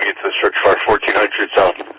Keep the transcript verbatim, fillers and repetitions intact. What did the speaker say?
get to the search fire fourteen hundred South